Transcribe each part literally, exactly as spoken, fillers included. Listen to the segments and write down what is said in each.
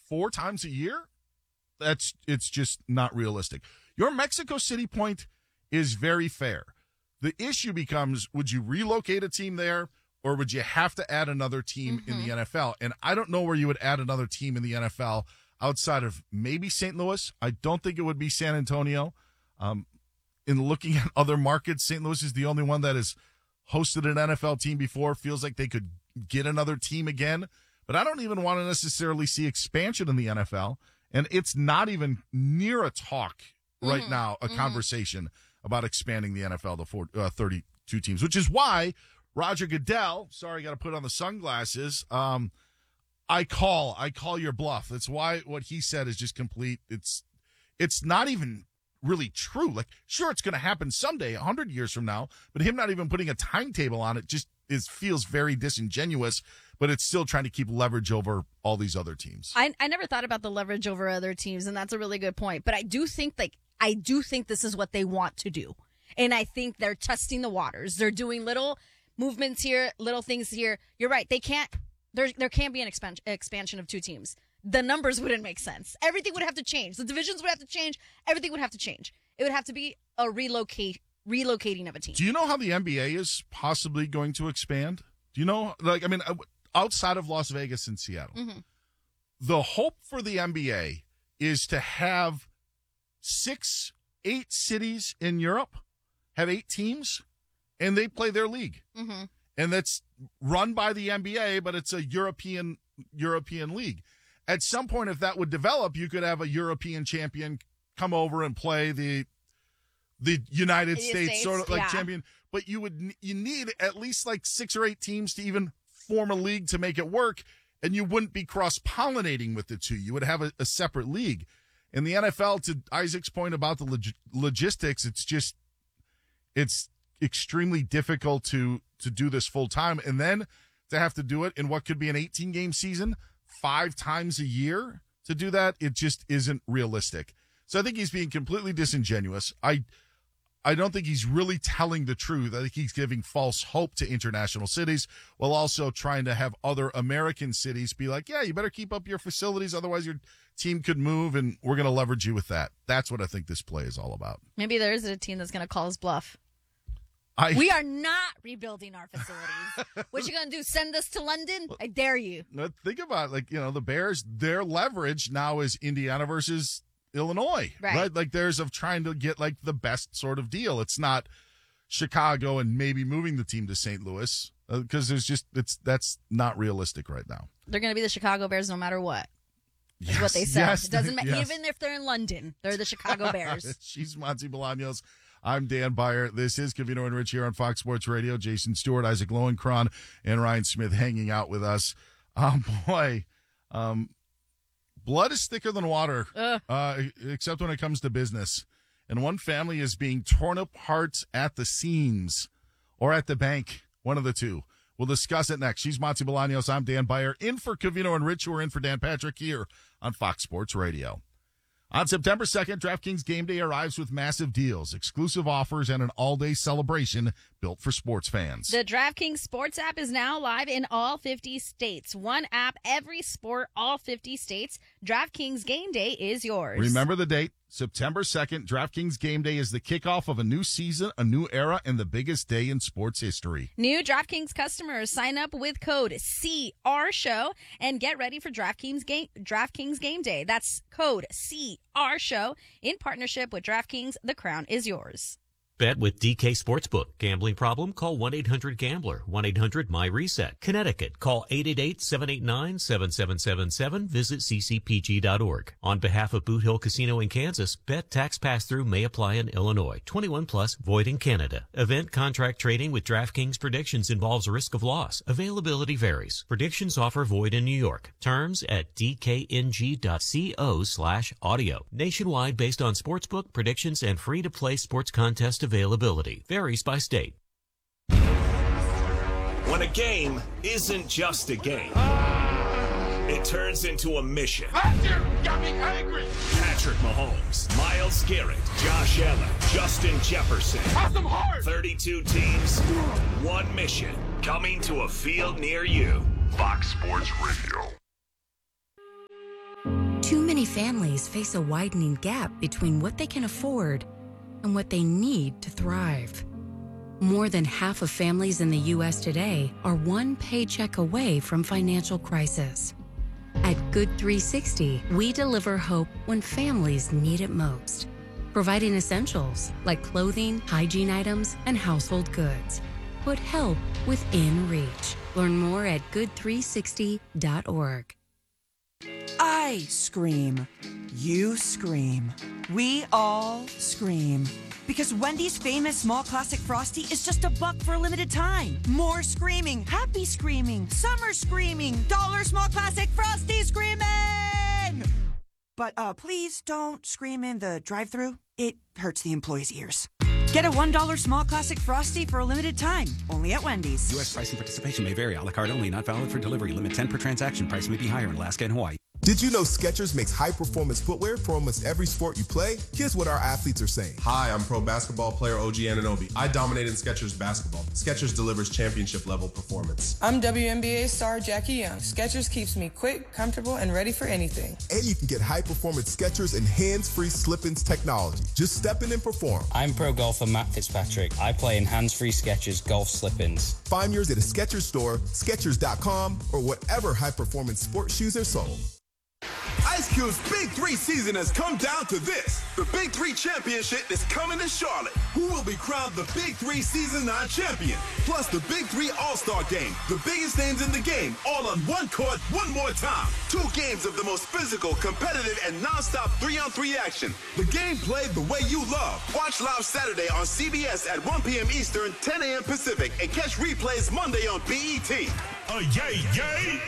four times a year, that's it's just not realistic. Your Mexico City point is very fair. The issue becomes, would you relocate a team there, or would you have to add another team mm-hmm. in the N F L? And I don't know where you would add another team in the N F L outside of maybe Saint Louis. I don't think it would be San Antonio. Um, in looking at other markets, Saint Louis is the only one that has hosted an N F L team before. Feels like they could get another team again. But I don't even want to necessarily see expansion in the N F L. And it's not even near a talk right mm-hmm. now, a mm-hmm. conversation about expanding the N F L to four, uh, thirty-two teams, which is why Roger Goodell, sorry, got to put on the sunglasses, um, I call, I call your bluff. That's why what he said is just complete. It's, it's not even really true. Like, sure, it's going to happen someday, a hundred years from now, but him not even putting a timetable on it just is feels very disingenuous, but it's still trying to keep leverage over all these other teams. I, I never thought about the leverage over other teams, and that's a really good point. But I do think, like, I do think this is what they want to do. And I think they're testing the waters. They're doing little movements here, little things here. You're right. They can't, there, there can't be an expansion, expansion of two teams. The numbers wouldn't make sense. Everything would have to change. The divisions would have to change. Everything would have to change. It would have to be a relocate, relocating of a team. Do you know how the N B A is possibly going to expand? Do you know, like, I mean, outside of Las Vegas and Seattle, mm-hmm. the hope for the N B A is to have six, eight cities in Europe have eight teams, and they play their league. Mm-hmm. And that's run by the N B A, but it's a European European league. At some point, if that would develop, you could have a European champion come over and play the the United the States, States sort of like yeah. champion. But you would you need at least like six or eight teams to even form a league to make it work, and you wouldn't be cross-pollinating with the two. You would have a, a separate league. In the N F L, to Isaac's point about the log- logistics, it's just it's extremely difficult to to do this full time, and then to have to do it in what could be an eighteen-game season five times a year. To do that, it just isn't realistic. So I think he's being completely disingenuous. I I don't think he's really telling the truth. I think he's giving false hope to international cities while also trying to have other American cities be like, yeah, you better keep up your facilities, otherwise your team could move, and we're going to leverage you with that. That's what I think this play is all about. Maybe there is a team that's going to call his bluff. I, we are not rebuilding our facilities. What you going to do, send us to London? I dare you. Think about it. Like, you know, the Bears, their leverage now is Indiana versus Illinois, right. right? Like, there's of trying to get like the best sort of deal. It's not Chicago and maybe moving the team to Saint Louis because uh, there's just it's that's not realistic right now. They're going to be the Chicago Bears no matter what. Is yes, what they said. Yes, it doesn't matter. Yes. Even if they're in London, they're the Chicago Bears. She's Monty Bolaños. I'm Dan Beyer. This is Covino and Rich here on Fox Sports Radio. Jason Stewart, Isaac Lowenkron, and Ryan Smith hanging out with us. Oh, boy. Um, blood is thicker than water, uh, except when it comes to business. And one family is being torn apart at the seams or at the bank, one of the two. We'll discuss it next. She's Monty Bolaños. I'm Dan Beyer. In for Covino and Rich, who are in for Dan Patrick here on Fox Sports Radio. On September second, DraftKings Game Day arrives with massive deals, exclusive offers, and an all-day celebration built for sports fans. The DraftKings Sports app is now live in all fifty states. One app, every sport, all fifty states. DraftKings Game Day is yours. Remember the date, September second. DraftKings Game Day is the kickoff of a new season, a new era, and the biggest day in sports history. New DraftKings customers sign up with code C R Show and get ready for DraftKings Game DraftKings Game Day. That's code C R Show in partnership with DraftKings. The crown is yours. Bet with D K Sportsbook. Gambling problem? Call one eight hundred gambler. one eight hundred M Y reset. Connecticut. Call eight eight eight, seven eight nine, seven seven seven seven. Visit c c p g dot org. On behalf of Boot Hill Casino in Kansas, bet tax pass-through may apply in Illinois. twenty-one plus, void in Canada. Event contract trading with DraftKings Predictions involves risk of loss. Availability varies. Predictions offer void in New York. Terms at d k n g dot co slash audio. Nationwide based on sportsbook, predictions, and free-to-play sports contest availability. Varies by state. When a game isn't just a game, it turns into a mission. Got me angry. Patrick Mahomes, Myles Garrett, Josh Allen, Justin Jefferson. Awesome heart. thirty-two teams, one mission. Coming to a field near you. Fox Sports Radio. many families face a widening gap between what they can afford and what they need to thrive. More than half of families in the U S today are one paycheck away from financial crisis. At Good three sixty, we deliver hope when families need it most, providing essentials like clothing, hygiene items, and household goods. Put help within reach. Learn more at good three sixty dot org. I scream. You scream. We all scream. Because Wendy's famous small classic Frosty is just a buck for a limited time. More screaming, happy screaming, summer screaming, dollar small classic Frosty screaming! But uh, please don't scream in the drive-thru. It hurts the employees' ears. Get a one dollar small classic Frosty for a limited time. Only at Wendy's. U S price and participation may vary. A la carte only. Not valid for delivery. Limit ten per transaction. Price may be higher in Alaska and Hawaii. Did you know Skechers makes high-performance footwear for almost every sport you play? Here's what our athletes are saying. Hi, I'm pro basketball player O G Anunoby. I dominated Skechers basketball. Skechers delivers championship-level performance. I'm W N B A star Jackie Young. Skechers keeps me quick, comfortable, and ready for anything. And you can get high-performance Skechers and hands-free slip-ins technology. Just step in and perform. I'm pro golfer Matt Fitzpatrick. I play in hands-free Skechers golf slip-ins. Find yours at a Skechers store, Skechers dot com, or whatever high-performance sports shoes are sold. Ice Cube's Big Three season has come down to this. The Big Three Championship is coming to Charlotte. Who will be crowned the Big Three Season nine champion? Plus the Big Three All-Star Game. The biggest names in the game, all on one court, one more time. Two games of the most physical, competitive, and non-stop three-on-three action. The game played the way you love. Watch live Saturday on C B S at one p.m. Eastern, ten a.m. Pacific, and catch replays Monday on B E T. Uh, yay, yay!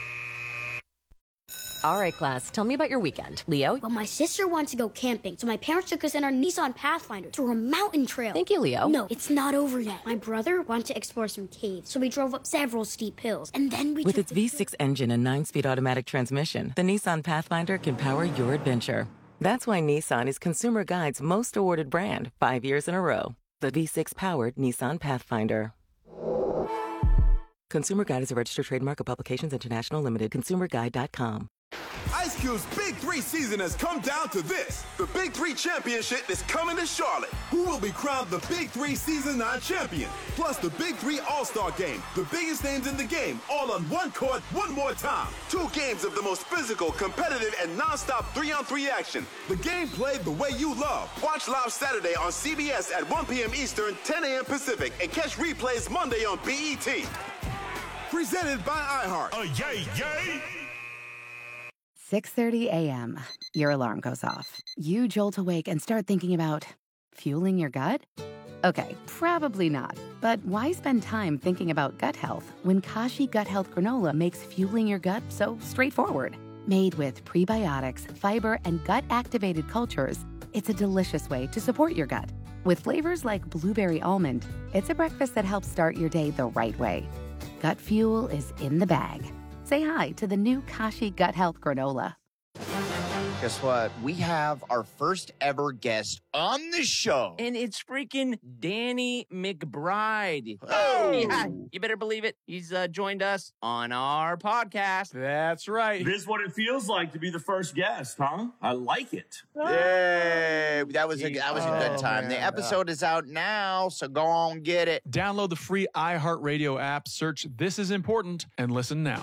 All right, class, tell me about your weekend. Leo? Well, my sister wants to go camping, so my parents took us in our Nissan Pathfinder through a mountain trail. Thank you, Leo. No, it's not over yet. My brother wanted to explore some caves, so we drove up several steep hills, and then we With its V six engine and nine-speed automatic transmission, the Nissan Pathfinder can power your adventure. That's why Nissan is Consumer Guide's most awarded brand, five years in a row. The V six-powered Nissan Pathfinder. Consumer Guide is a registered trademark of Publications International Limited. consumer guide dot com. Ice Cube's Big Three season has come down to this. The Big Three Championship is coming to Charlotte. Who will be crowned the Big Three Season nine champion? Plus the Big Three All-Star Game. The biggest names in the game, all on one court, one more time. Two games of the most physical, competitive, and non-stop three-on-three action. The game played the way you love. Watch live Saturday on C B S at one p.m. Eastern, ten a.m. Pacific, and catch replays Monday on B E T. Presented by iHeart. Uh, yay, yay! six thirty a.m. Your alarm goes off. You jolt awake and start thinking about fueling your gut? Okay, probably not. But why spend time thinking about gut health when Kashi Gut Health Granola makes fueling your gut so straightforward? Made with prebiotics, fiber, and gut-activated cultures, it's a delicious way to support your gut. With flavors like blueberry almond, it's a breakfast that helps start your day the right way. Gut fuel is in the bag. Say hi to the new Kashi Gut Health Granola. Guess what? We have our first ever guest on the show. And it's freaking Danny McBride. Oh! Yeah, you better believe it. He's uh, joined us on our podcast. That's right. This is what it feels like to be the first guest, huh? I like it. Yay! That was a, that was a good Oh, time. man. The episode is out now, so go on get it. Download the free iHeartRadio app, search This Is Important, and listen now.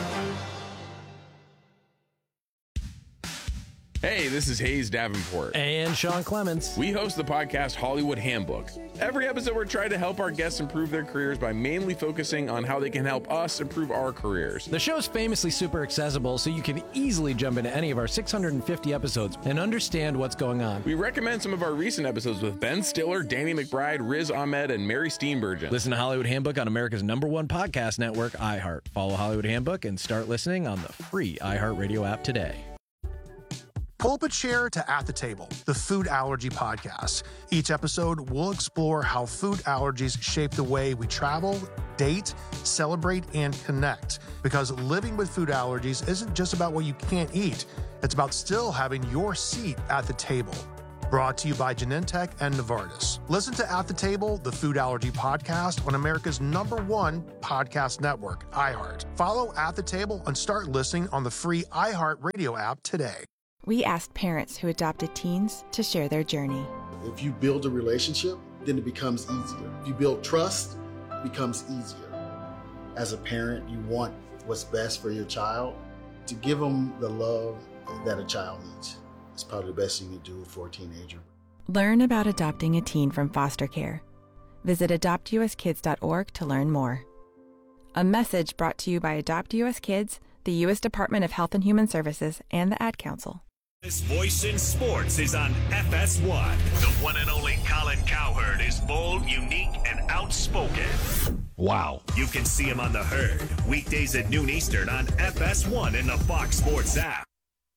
Hey, this is Hayes Davenport. And Sean Clements. We host the podcast Hollywood Handbook. Every episode, we're trying to help our guests improve their careers by mainly focusing on how they can help us improve our careers. The show's famously super accessible, so you can easily jump into any of our six hundred fifty episodes and understand what's going on. We recommend some of our recent episodes with Ben Stiller, Danny McBride, Riz Ahmed, and Mary Steenburgen. Listen to Hollywood Handbook on America's number one podcast network, iHeart. Follow Hollywood Handbook and start listening on the free iHeartRadio app today. Pull up a chair to At the Table, the food allergy podcast. Each episode, we'll explore how food allergies shape the way we travel, date, celebrate, and connect. Because living with food allergies isn't just about what you can't eat. It's about still having your seat at the table. Brought to you by Genentech and Novartis. Listen to At the Table, the food allergy podcast on America's number one podcast network, iHeart. Follow At the Table and start listening on the free iHeart Radio app today. we asked parents who adopted teens to share their journey. If you build a relationship, then it becomes easier. If you build trust, it becomes easier. As a parent, you want what's best for your child. To give them the love that a child needs. It's probably the best thing you can do for a teenager. Learn about adopting a teen from foster care. Visit adopt u s kids dot org to learn more. A message brought to you by Adopt U S Kids, the U S Department of Health and Human Services, and the Ad Council. This voice in sports is on F S one. The one and only Colin Cowherd is bold, unique, and outspoken. Wow. You can see him on The Herd, weekdays at noon Eastern on F S one in the Fox Sports app.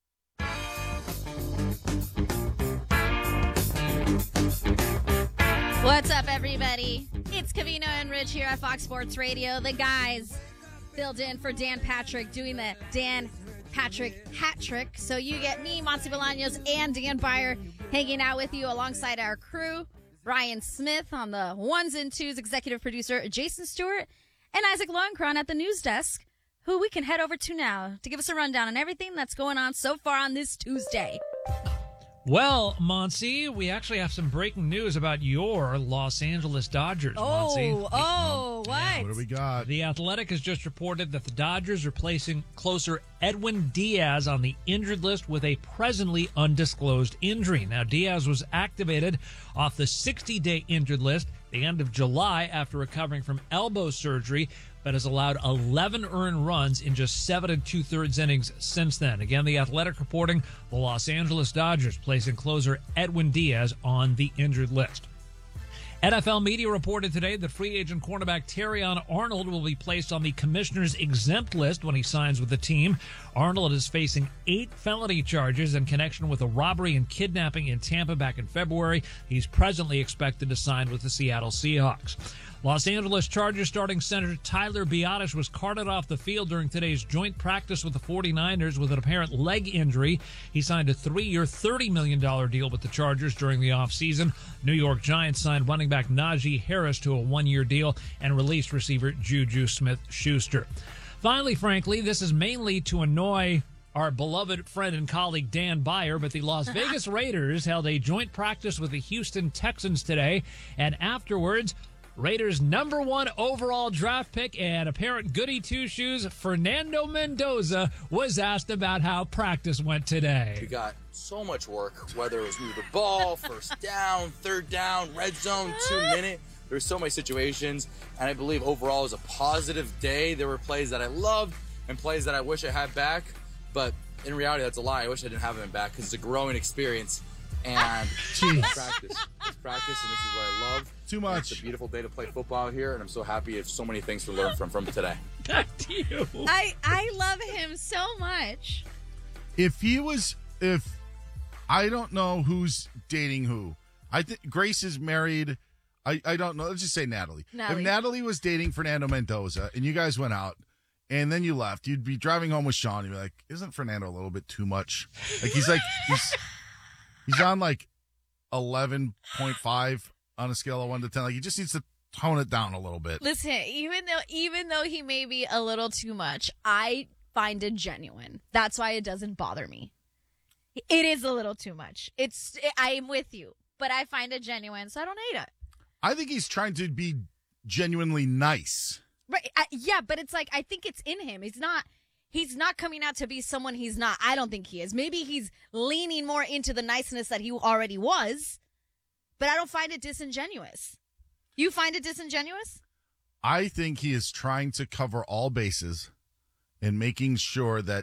What's up, everybody? It's Covino and Rich here at Fox Sports Radio. The guys filled in for Dan Patrick doing the Dan Patrick hat trick. So you get me, Monty Bolaños, and Dan Byer hanging out with you alongside our crew. Ryan Smith on the ones and twos, executive producer Jason Stewart, and Isaac Lowenkron at the news desk, who we can head over to now to give us a rundown on everything that's going on so far on this Tuesday. Well, Monty, we actually have some breaking news about your Los Angeles Dodgers, Oh, Monty. oh, what? Yeah, what do we got? The Athletic has just reported that the Dodgers are placing closer Edwin Diaz on the injured list with a presently undisclosed injury. Now, Diaz was activated off the sixty-day injured list the end of July after recovering from elbow surgery, but has allowed eleven earned runs in just seven and two-thirds innings since then. Again, the Athletic reporting the Los Angeles Dodgers placing closer Edwin Diaz on the injured list. N F L media reported today that free agent cornerback Terrion Arnold will be placed on the commissioner's exempt list when he signs with the team. Arnold is facing eight felony charges in connection with a robbery and kidnapping in Tampa back in February. He's presently expected to sign with the Seattle Seahawks. Los Angeles Chargers starting center Tyler Biadasz was carted off the field during today's joint practice with the forty-niners with an apparent leg injury. He signed a three-year, thirty million dollars deal with the Chargers during the offseason. New York Giants signed running back Najee Harris to a one-year deal and released receiver Juju Smith-Schuster. Finally, frankly, this is mainly to annoy our beloved friend and colleague Dan Byer, but the Las Vegas Raiders held a joint practice with the Houston Texans today, and afterwards, Raiders' number one overall draft pick and apparent goody two-shoes, Fernando Mendoza, was asked about how practice went today. We got so much work, whether it was move the ball, first down, third down, red zone, two-minute. There were so many situations, and I believe overall it was a positive day. There were plays that I loved and plays that I wish I had back, but in reality, that's a lie. I wish I didn't have them back because it's a growing experience. And it's practice. It's practice, and this is what I love. Too much. And it's a beautiful day to play football here, and I'm so happy you have so many things to learn from from today. Back to you. I, I love him so much. If he was, if I don't know who's dating who. I think Grace is married. I, I don't know. Let's just say Natalie. Natalie. If Natalie was dating Fernando Mendoza and you guys went out and then you left, you'd be driving home with Sean. You'd be like, isn't Fernando a little bit too much? Like he's like, he's, he's on like eleven point five on a scale of one to ten. Like he just needs to tone it down a little bit. Listen, even though even though he may be a little too much, I find it genuine. That's why it doesn't bother me. It is a little too much. It's I am with you, but I find it genuine, so I don't hate it. I think he's trying to be genuinely nice. Right? I, yeah, but it's like I think it's in him. He's not. He's not coming out to be someone he's not. I don't think he is. Maybe he's leaning more into the niceness that he already was, but I don't find it disingenuous. You find it disingenuous? I think he is trying to cover all bases and making sure that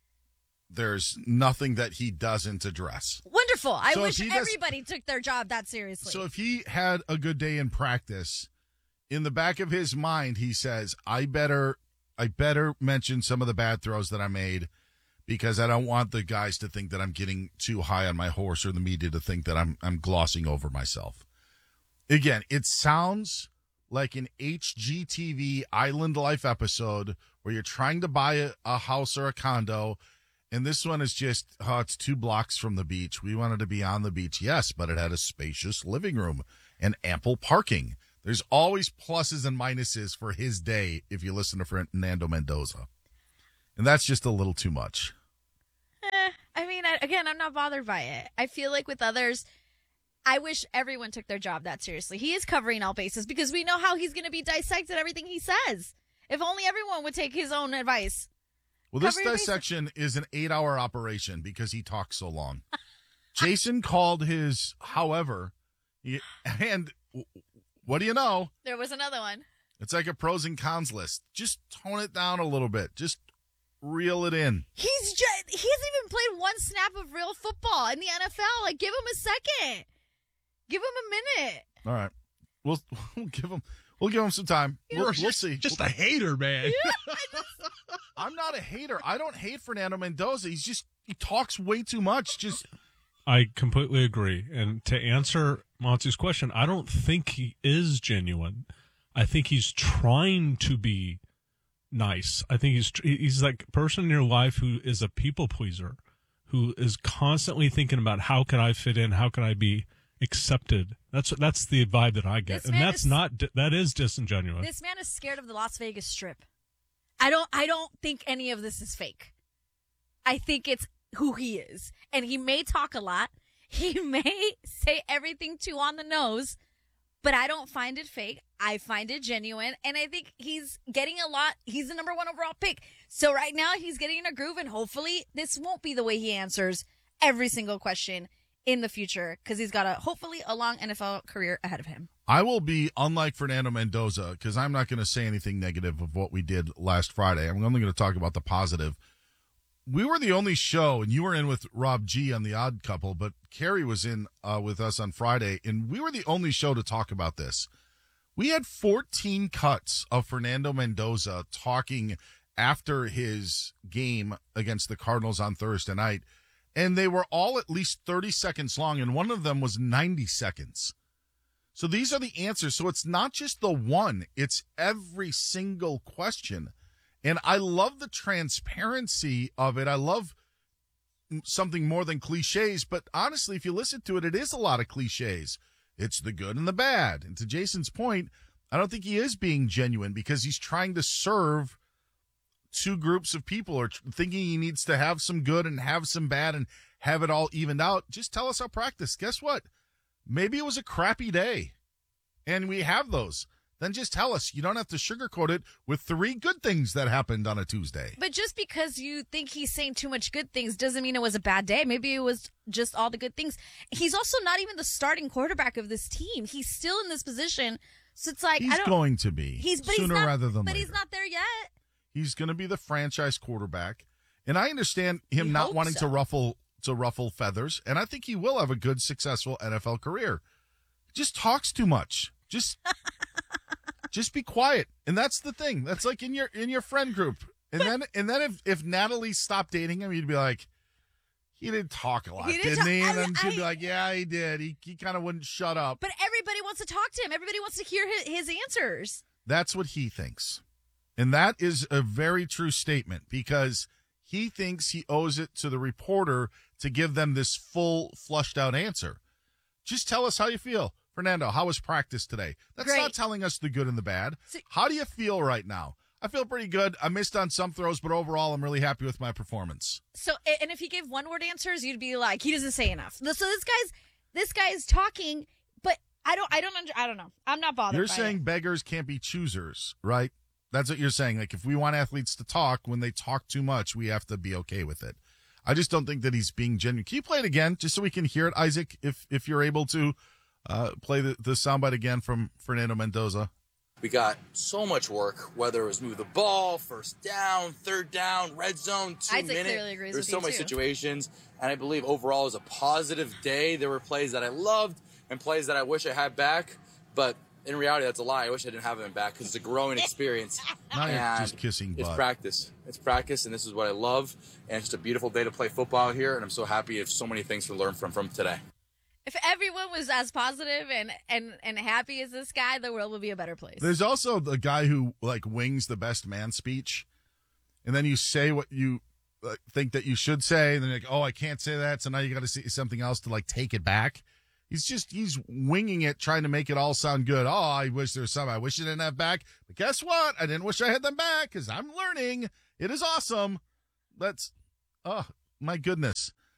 there's nothing that he doesn't address. Wonderful. I So wish if he does- everybody took their job that seriously. So if he had a good day in practice, in the back of his mind, he says, I better I better mention some of the bad throws that I made because I don't want the guys to think that I'm getting too high on my horse or the media to think that I'm I'm glossing over myself. Again, it sounds like an H G T V Island Life episode where you're trying to buy a, a house or a condo, and this one is just, oh, it's two blocks from the beach. We wanted to be on the beach, yes, but it had a spacious living room and ample parking. There's always pluses and minuses for his day if you listen to Fernando Mendoza. And that's just a little too much. Eh, I I mean, I, again, I'm not bothered by it. I feel like with others, I wish everyone took their job that seriously. He is covering all bases because we know how he's going to be dissected everything he says. If only everyone would take his own advice. Well, this Cover your dissection is an eight-hour operation because he talks so long. Jason called his, however, he, and what do you know? There was another one. It's like a pros and cons list. Just tone it down a little bit. Just reel it in. He's just, he hasn't even played one snap of real football in the N F L. Like, give him a second. Give him a minute. All right. We'll, we'll give him we'll give him some time. We'll, we'll see. Just a hater, man. Yeah, I'm not a hater. I don't hate Fernando Mendoza. He's just he talks way too much. Just I completely agree. And to answer Monty's question, I don't think he is genuine. I think he's trying to be nice. I think he's he's like a person in your life who is a people pleaser, who is constantly thinking about how can I fit in, how can I be accepted. That's that's the vibe that I get, This and man that's is- not that is disingenuous. This man is scared of the Las Vegas Strip. I don't I don't think any of this is fake. I think it's who he is. And he may talk a lot. He may say everything too on the nose, but I don't find it fake. I find it genuine. And I think he's getting a lot. He's the number one overall pick. So right now he's getting in a groove, and hopefully this won't be the way he answers every single question in the future, because he's got a hopefully a long N F L career ahead of him. I will be unlike Fernando Mendoza because I'm not going to say anything negative of what we did last Friday. I'm only going to talk about the positive. We were the only show, and you were in with Rob G on The Odd Couple, but Carrie was in uh, with us on Friday, and we were the only show to talk about this. We had fourteen cuts of Fernando Mendoza talking after his game against the Cardinals on Thursday night, and they were all at least thirty seconds long, and one of them was ninety seconds. So these are the answers. So it's not just the one, it's every single question. And I love the transparency of it. I love something more than cliches, but honestly, if you listen to it, it is a lot of cliches. It's the good and the bad. And to Jason's point, I don't think he is being genuine because he's trying to serve two groups of people, or thinking he needs to have some good and have some bad and have it all evened out. Just tell us how practice. Guess what? Maybe it was a crappy day, and we have those. Then just tell us. You don't have to sugarcoat it with three good things that happened on a Tuesday. But just because you think he's saying too much good things doesn't mean it was a bad day. Maybe it was just all the good things. He's also not even the starting quarterback of this team. He's still in this position. So it's like, He's I don't, going to be he's, but sooner he's not, rather than But later. he's not there yet. He's going to be the franchise quarterback. And I understand him We not hope wanting so. to ruffle to ruffle feathers. And I think he will have a good, successful N F L career. Just talks too much. Just just be quiet. And that's the thing. That's like in your in your friend group. And then and then if, if Natalie stopped dating him, you'd be like, he didn't talk a lot, He didn't didn't talk- he? And I- then she'd be I- like, yeah, he did. He he kind of wouldn't shut up. But everybody wants to talk to him. Everybody wants to hear his, his answers. That's what he thinks. And that is a very true statement because he thinks he owes it to the reporter to give them this full, flushed out answer. Just tell us how you feel. Fernando, how was practice today? That's Great. not telling us the good and the bad. How do you feel right now? I feel pretty good. I missed on some throws, but overall, I'm really happy with my performance. So, and if he gave one word answers, you'd be like, he doesn't say enough. So this guy's, this guy is talking, but I don't, I don't, under, I don't know. I'm not bothered. You're by saying it. beggars can't be choosers, right? That's what you're saying. Like, if we want athletes to talk, when they talk too much, we have to be okay with it. I just don't think that he's being genuine. Can you play it again, just so we can hear it, Isaac, if if you're able to uh, play the, the soundbite again from Fernando Mendoza? We got so much work, whether it was move the ball, first down, third down, red zone, two Isaac minute. clearly agrees There's with so you, many too. situations, and I believe overall it was a positive day. There were plays that I loved and plays that I wish I had back, but in reality, that's a lie. I wish I didn't have him back because it's a growing experience. Now you're And just kissing It's butt. practice. It's practice, and this is what I love. And it's just a beautiful day to play football here, and I'm so happy. There's so many things to learn from from today. If everyone was as positive and, and, and happy as this guy, the world would be a better place. There's also the guy who, like, wings the best man speech, and then you say what you uh, think that you should say, and then you're like, oh, I can't say that, so now you got to say something else to, like, take it back. He's just, he's winging it, trying to make it all sound good. Oh, I wish there was some I wish I didn't have back. But guess what? I didn't wish I had them back because I'm learning. It is awesome. That's, oh, my goodness.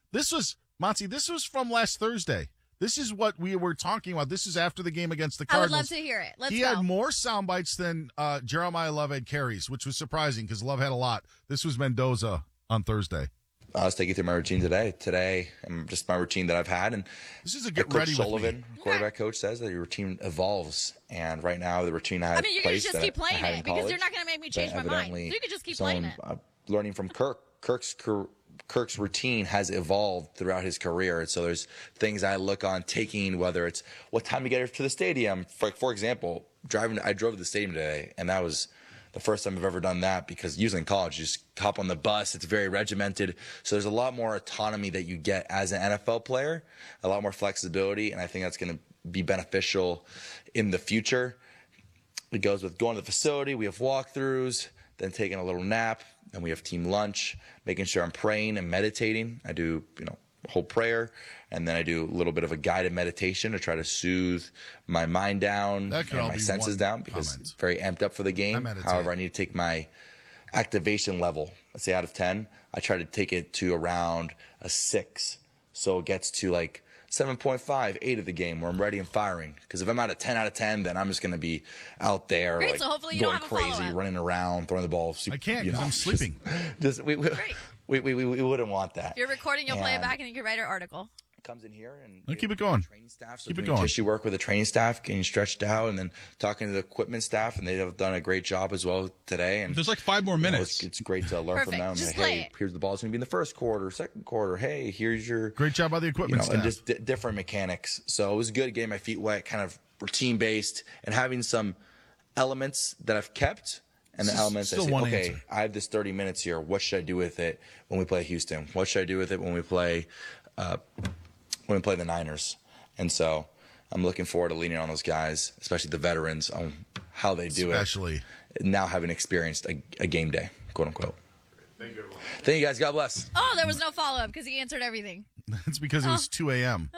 This was, Monty, this was from last Thursday. This is what we were talking about. This is after the game against the Cardinals. I would love to hear it. Let's he go. had more sound bites than uh, Jeremiah Love had carries, which was surprising because Love had a lot. This was Mendoza on Thursday. I was taking through my routine today. Today, and just my routine that I've had. And this is a get Coach ready Sullivan, with me. quarterback coach, says that your routine evolves. And right now, the routine I have I mean, you're going to placed just keep that I playing had it in because college, you're not going to make me change my that mind. So evidently you can just keep someone, playing it. Uh, learning from Kirk. Kirk's Kirk's routine has evolved throughout his career. And so there's things I look on taking, whether it's what time to get to the stadium. For, for example, driving, I drove to the stadium today, and that was the first time I've ever done that because usually in college, you just hop on the bus. It's very regimented. So there's a lot more autonomy that you get as an N F L player, a lot more flexibility, and I think that's going to be beneficial in the future. It goes with going to the facility. We have walkthroughs, then taking a little nap, and we have team lunch, making sure I'm praying and meditating. I do, you know, a whole prayer, and then I do a little bit of a guided meditation to try to soothe my mind down That could and all my be senses one down because comment. it's very amped up for the I game. meditate. However, I need to take my activation level, let's say out of ten, I try to take it to around a six. So it gets to like seven point five, eight of the game where I'm ready and firing. Because if I'm at a ten out of ten, then I'm just going to be out there Great, like, so hopefully you going don't have a crazy, follow-up. running around, throwing the ball. I can't you because know, I'm sleeping. Just, just, we, we, we, we, we, we wouldn't want that. If you're recording, you'll play it And back and you can write an article. comes in here and I'll keep it going. staff, so Keep it doing going. tissue work with the training staff, getting stretched out, and then talking to the equipment staff, and they have done a great job as well today. And There's like five more you know, minutes. it's, it's great to learn Perfect. from them. Just Like, play hey, it. here's the ball's going to be in the first quarter, second quarter. Hey, here's your Great job by the you equipment know, and staff. just di- different mechanics. So it was good getting my feet wet, kind of routine based, and having some elements that I've kept. And the This is elements I still say, one okay, answer. I have this thirty minutes here. What should I do with it when we play Houston? What should I do with it when we play uh, when we play the Niners? And so I'm looking forward to leaning on those guys, especially the veterans, on how they do Especially. it. Now having experienced a, a game day, quote unquote. Thank you. Thank you guys. God bless. Oh, there was no follow-up because he answered everything. That's because it was Oh. two a.m.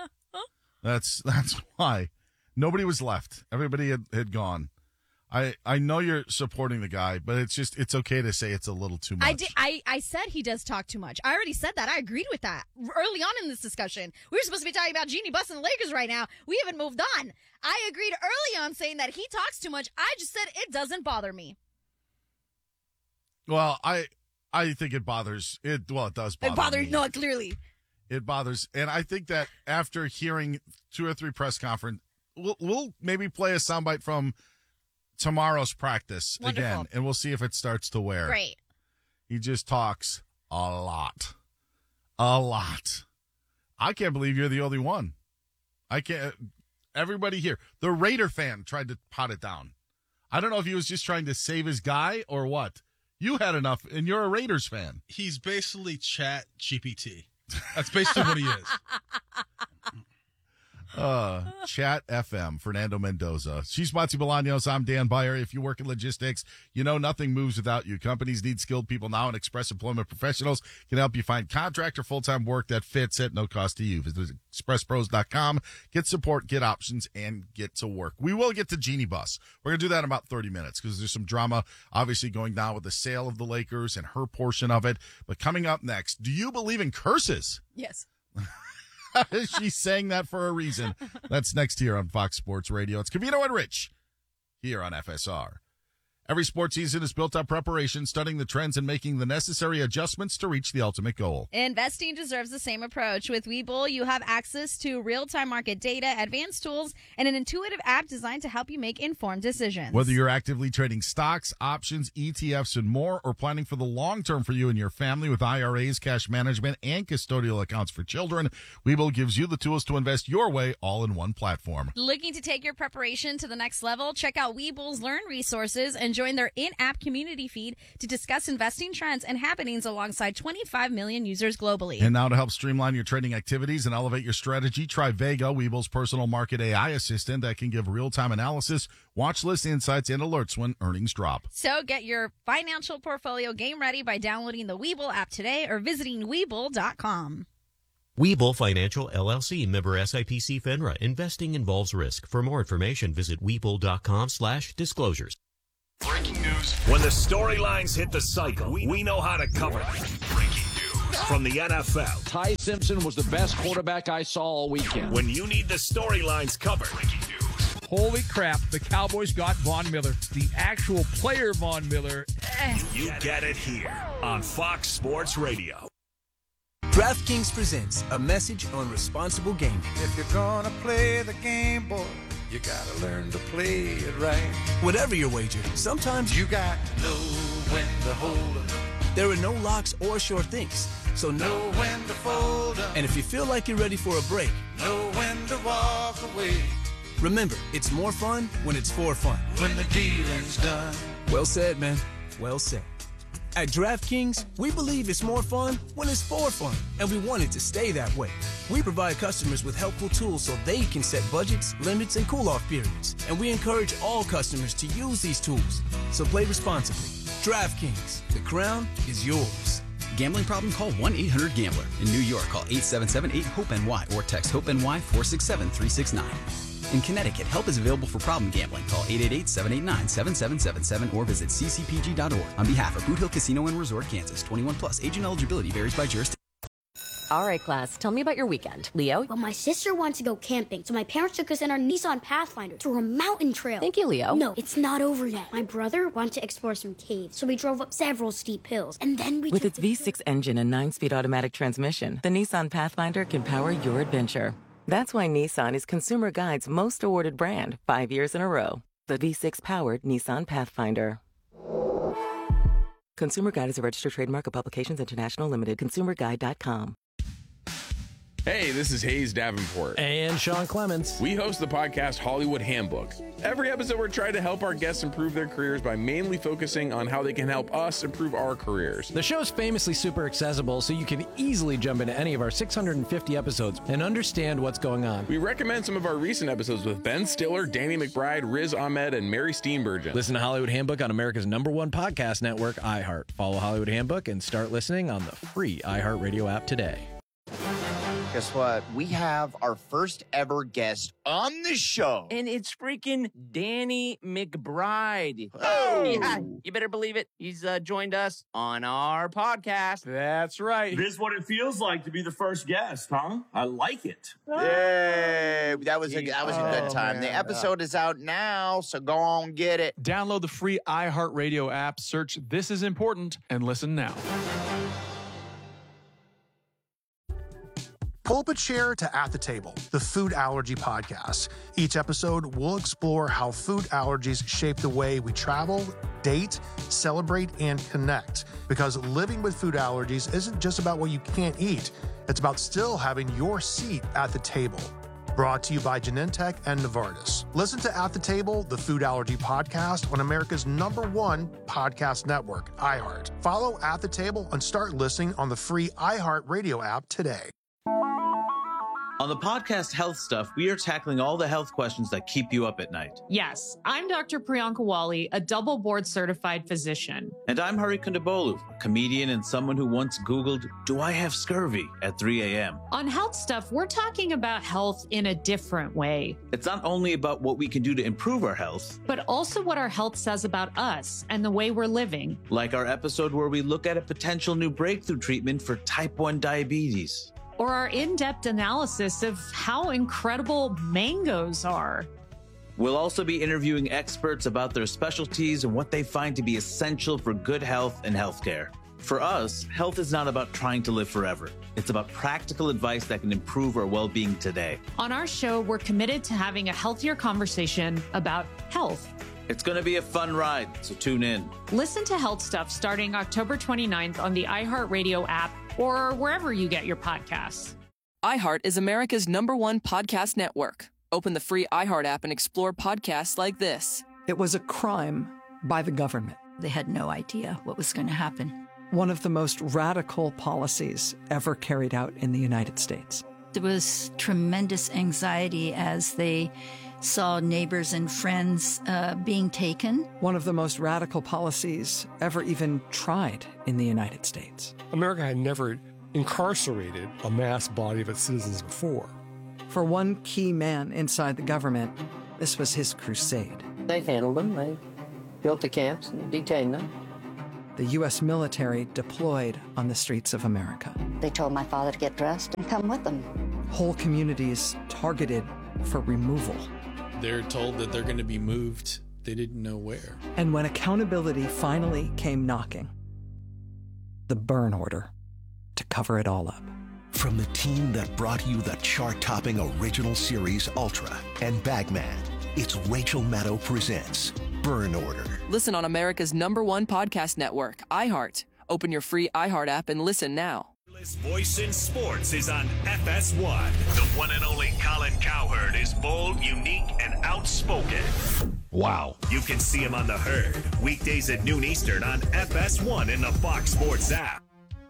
That's that's why. Nobody was left. Everybody had, had gone. I I know you're supporting the guy, but it's just it's okay to say it's a little too much. I did. I, I said he does talk too much. I already said that. I agreed with that early on in this discussion. We were supposed to be talking about Jeannie Buss and the Lakers right now. We haven't moved on. I agreed early on saying that he talks too much. I just said it doesn't bother me. Well, I I think it bothers it. Well, it does bother. It bothers me. no, clearly. It bothers, and I think that after hearing two or three press conference, we'll we'll maybe play a soundbite from tomorrow's practice Wonderful. again, and we'll see if it starts to wear. Great. He just talks a lot, a lot. I can't believe you're the only one. I can't. Everybody here, the Raider fan tried to pot it down. I don't know if he was just trying to save his guy or what. You had enough, and you're a Raiders fan. He's basically Chat G P T. That's basically what he is. Uh, Chat F M, Fernando Mendoza. She's Monty Bolaños. I'm Dan Beyer. If you work in logistics, you know nothing moves without you. Companies need skilled people now, and Express Employment Professionals can help you find contract or full-time work that fits at no cost to you. Visit express pros dot com. Get support, get options, and get to work. We will get to Jeannie Buss. We're going to do that in about thirty minutes because there's some drama obviously going down with the sale of the Lakers and her portion of it. But coming up next, do you believe in curses? Yes. She's saying that for a reason. That's next here on Fox Sports Radio. It's Covino and Rich here on F S R. Every sports season is built on preparation, studying the trends, and making the necessary adjustments to reach the ultimate goal. Investing deserves the same approach. With Webull, you have access to real-time market data, advanced tools, and an intuitive app designed to help you make informed decisions. Whether you're actively trading stocks, options, E T Fs, and more, or planning for the long term for you and your family with I R As, cash management, and custodial accounts for children, Webull gives you the tools to invest your way all in one platform. Looking to take your preparation to the next level? Check out Webull's Learn resources and join their in-app community feed to discuss investing trends and happenings alongside twenty-five million users globally. And now to help streamline your trading activities and elevate your strategy, try Vega, Webull's personal market A I assistant that can give real-time analysis, watch list insights, and alerts when earnings drop. So get your financial portfolio game ready by downloading the Webull app today or visiting Webull dot com. Webull Financial, L L C, member S I P C FINRA. Investing involves risk. For more information, visit Webull dot com slash disclosures. Breaking news. When the storylines hit the cycle, we, we know how to cover them. Breaking news. from the N F L. Ty Simpson was the best quarterback I saw all weekend. When you need the storylines covered. Holy crap, the Cowboys got Von Miller. The actual player Von Miller. Eh. You get it here on Fox Sports Radio. DraftKings presents a message on responsible gaming. If you're gonna play the game, boy, you gotta learn to play it right. Whatever your wager, sometimes you got to know when to hold up. There are no locks or sure things, so know when to fold up. And if you feel like you're ready for a break, know when to walk away. Remember, it's more fun when it's for fun. When the dealing's done. Well said, man. Well said. At DraftKings, we believe it's more fun when it's for fun, and we want it to stay that way. We provide customers with helpful tools so they can set budgets, limits, and cool-off periods, and we encourage all customers to use these tools. So play responsibly. DraftKings, the crown is yours. Gambling problem? Call one eight hundred gambler. In New York, call eight seven seven eight hope N Y or text HOPE-NY four six seven three six nine. In Connecticut, help is available for problem gambling. Call eight eight eight, seven eight nine, seven seven seven seven or visit c c p g dot org. On behalf of Boot Hill Casino and Resort, Kansas, twenty-one plus. Age and eligibility varies by jurisdiction. All right, class, tell me about your weekend. Leo? Well, my sister wanted to go camping, so my parents took us in our Nissan Pathfinder through a mountain trail. Thank you, Leo. No, it's not over yet. My brother wanted to explore some caves, so we drove up several steep hills, and then we With its V six engine and nine-speed automatic transmission, the Nissan Pathfinder can power your adventure. That's why Nissan is Consumer Guide's most awarded brand five years in a row. The V six-powered Nissan Pathfinder. Consumer Guide is a registered trademark of Publications International Limited. consumer guide dot com. Hey, this is Hayes Davenport. And Sean Clements. We host the podcast Hollywood Handbook. Every episode, we're trying to help our guests improve their careers by mainly focusing on how they can help us improve our careers. The show's famously super accessible, so you can easily jump into any of our six hundred fifty episodes and understand what's going on. We recommend some of our recent episodes with Ben Stiller, Danny McBride, Riz Ahmed, and Mary Steenburgen. Listen to Hollywood Handbook on America's number one podcast network, iHeart. Follow Hollywood Handbook and start listening on the free iHeartRadio app today. Guess what? We have our first ever guest on the show. And it's freaking Danny McBride. Oh! Yeah, you better believe it. He's uh, joined us on our podcast. That's right. This is what it feels like to be the first guest, huh? I like it. Yay! That was a, that was a good Oh, time. man. The episode is out now, so go on get it. Download the free iHeartRadio app, search This Is Important, and listen now. Pull up a chair to At the Table, the food allergy podcast. Each episode, we'll explore how food allergies shape the way we travel, date, celebrate, and connect. Because living with food allergies isn't just about what you can't eat, it's about still having your seat at the table. Brought to you by Genentech and Novartis. Listen to At the Table, the food allergy podcast on America's number one podcast network, iHeart. Follow At the Table and start listening on the free iHeartRadio app today. On the podcast Health Stuff, we are tackling all the health questions that keep you up at night. Yes, I'm Doctor Priyanka Wali, a double board certified physician. And I'm Hari Kondabolu, a comedian and someone who once Googled, do I have scurvy at three a.m. On Health Stuff, we're talking about health in a different way. It's not only about what we can do to improve our health, but also what our health says about us and the way we're living. Like our episode where we look at a potential new breakthrough treatment for type one diabetes. Or our in-depth analysis of how incredible mangoes are. We'll also be interviewing experts about their specialties and what they find to be essential for good health and healthcare. For us, health is not about trying to live forever. It's about practical advice that can improve our well-being today. On our show, we're committed to having a healthier conversation about health. It's going to be a fun ride, so tune in. Listen to Health Stuff starting October twenty-ninth on the iHeartRadio app or wherever you get your podcasts. iHeart is America's number one podcast network. Open the free iHeart app and explore podcasts like this. It was a crime by the government. They had no idea what was going to happen. One of the most radical policies ever carried out in the United States. There was tremendous anxiety as they saw neighbors and friends uh, being taken. One of the most radical policies ever even tried in the United States. America had never incarcerated a mass body of its citizens before. For one key man inside the government, this was his crusade. They handled them. They built the camps and detained them. the U S military deployed on the streets of America. They told my father to get dressed and come with them. Whole communities targeted for removal. They're told that they're going to be moved. They didn't know where. And when accountability finally came knocking, the burn order to cover it all up. From the team that brought you the chart-topping original series Ultra and Bagman, it's Rachel Maddow presents Burn Order. Listen on America's number one podcast network, iHeart. Open your free iHeart app and listen now. Voice in sports is on F S one. The one and only Colin Cowherd is bold, unique, and outspoken. Wow. You can see him on The Herd, weekdays at noon Eastern on F S one in the Fox Sports app.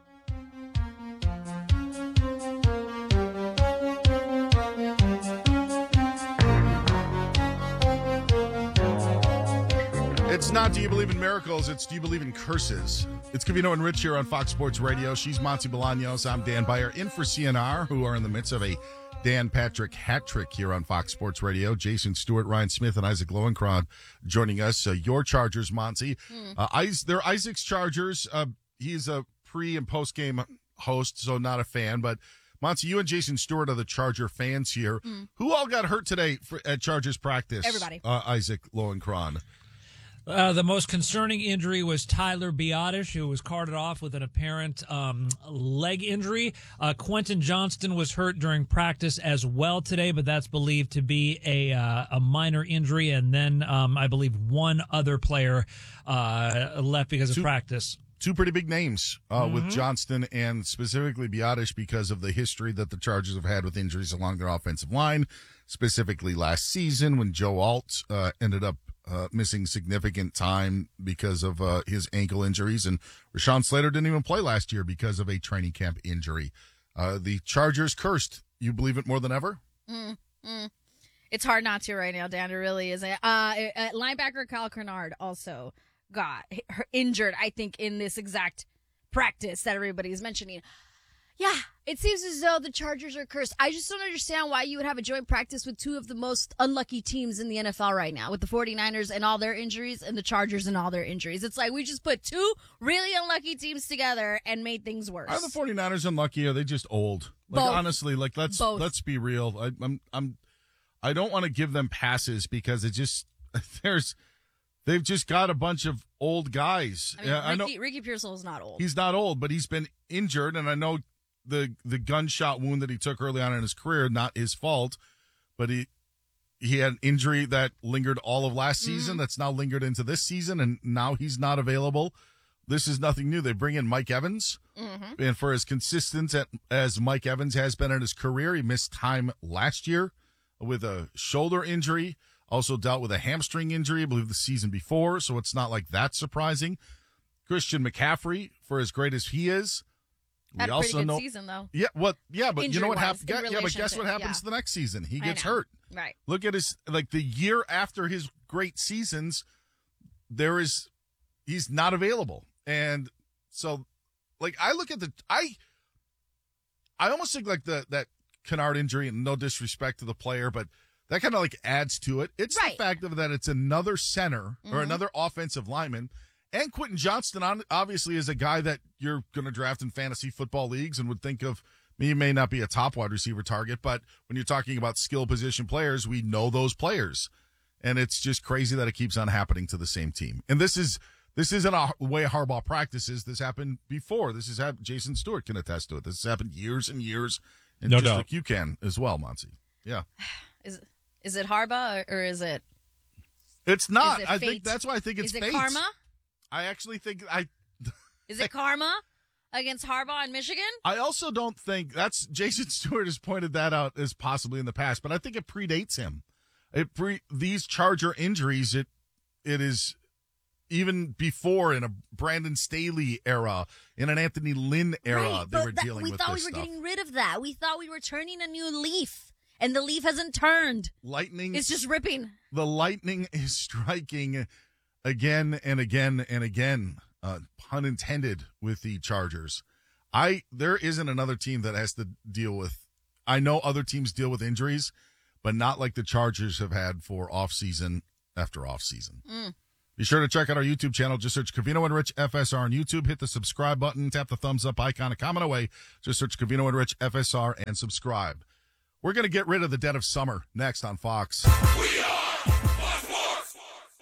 It's not Do You Believe in Miracles, it's Do You Believe in Curses. It's Covino and Rich here on Fox Sports Radio. She's Monty Bolaños. I'm Dan Beyer, in for C N R, who are in the midst of a Dan Patrick hat trick here on Fox Sports Radio. Jason Stewart, Ryan Smith, and Isaac Lowenkron joining us. Uh, your Chargers, Monty. Mm. Uh, Is- they're Isaac's Chargers. Uh, he's a pre- and post-game host, so not a fan. But, Monty, you and Jason Stewart are the Charger fans here. Mm. Who all got hurt today for, at Chargers practice? Everybody. Uh, Isaac Lowenkron. Uh, the most concerning injury was Tyler Biadasz, who was carted off with an apparent um, leg injury. Uh, Quentin Johnston was hurt during practice as well today, but that's believed to be a uh, a minor injury. And then um, I believe one other player uh, left because two, of practice. Two pretty big names uh, mm-hmm. with Johnston and specifically Biadasz because of the history that the Chargers have had with injuries along their offensive line, specifically last season when Joe Alt uh, ended up Uh, missing significant time because of uh, his ankle injuries. And Rashawn Slater didn't even play last year because of a training camp injury. Uh, the Chargers cursed. You believe it more than ever? Mm, mm. It's hard not to right now, Dan. It really is. Uh, uh, linebacker Kyle Kernard also got injured, I think, in this exact practice that everybody is mentioning. Yeah, it seems as though the Chargers are cursed. I just don't understand why you would have a joint practice with two of the most unlucky teams in the N F L right now, with the 49ers and all their injuries and the Chargers and all their injuries. It's like we just put two really unlucky teams together and made things worse. Are the 49ers unlucky? Or are they just old? Like, Both. honestly, like let's Both. let's be real. I, I'm I'm I don't want to give them passes because it just there's they've just got a bunch of old guys. I mean, yeah, I know Ricky, Ricky Pearsall is not old. He's not old, but he's been injured, and I know the the gunshot wound that he took early on in his career, not his fault, but he he had an injury that lingered all of last season mm-hmm. that's now lingered into this season, and now he's not available. This is nothing new. They bring in Mike Evans, mm-hmm. and for as consistent as Mike Evans has been in his career, he missed time last year with a shoulder injury, also dealt with a hamstring injury, I believe the season before, so it's not like that surprising. Christian McCaffrey, for as great as he is, we Had a also pretty good know, season, though. Yeah, what? Yeah, but you know what happens? Injury-wise, in Yeah, but guess relation what to- happens yeah. the next season? He I gets know. hurt. Right. Look at his like the year after his great seasons. There is, he's not available, and so, like I look at the I. I almost think like the that Kennard injury, and no disrespect to the player, but that kind of like adds to it. It's Right. the fact of that it's another center or Mhm. another offensive lineman. And Quentin Johnston, on- obviously, is a guy that you're going to draft in fantasy football leagues and would think of. He may not be a top wide receiver target, but when you're talking about skill position players, we know those players. And it's just crazy that it keeps on happening to the same team. And this is this isn't a way Harbaugh practices. This happened before. This has happened. Jason Stewart can attest to it. This has happened years and years. And No just doubt. like you can as well, Monty. Yeah. Is is it Harbaugh or, or is it? It's not. Is it I fate? think that's why I think it's Is it fate. karma? I actually think I. Is it karma against Harbaugh in Michigan? I also don't think that's Jason Stewart has pointed that out as possibly in the past, but I think it predates him. It pre these Charger injuries. It it is even before in a Brandon Staley era, in an Anthony Lynn era, Right, they but were that- dealing we with thought this we were stuff. getting rid of that. We thought we were turning a new leaf, and the leaf hasn't turned. Lightning. It's just ripping. The lightning is striking again and again and again. Uh, pun intended with the Chargers. I there isn't another team that has to deal with. I know other teams deal with injuries, but not like the Chargers have had for off season after off season. Mm. Be sure to check out our YouTube channel. Just search Covino and Rich F S R on YouTube. Hit the subscribe button. Tap the thumbs up icon. A comment away. Just search Covino and Rich F S R and subscribe. We're going to get rid of the dead of summer next on Fox. We are Fox.